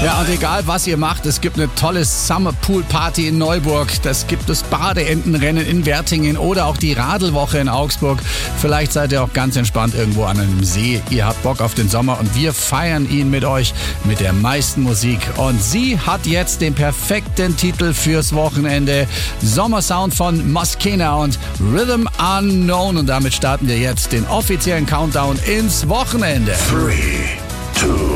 Ja, und egal was ihr macht, es gibt eine tolle Summer Pool Party in Neuburg. Das gibt das Badeentenrennen in Wertingen oder auch die Radelwoche in Augsburg. Vielleicht seid ihr auch ganz entspannt irgendwo an einem See. Ihr habt Bock auf den Sommer und wir feiern ihn mit euch mit der meisten Musik. Und sie hat jetzt den perfekten Titel fürs Wochenende. Sommersound von Moskena und Rhythm Unknown. Und damit starten wir jetzt den offiziellen Countdown ins Wochenende. 3, 2,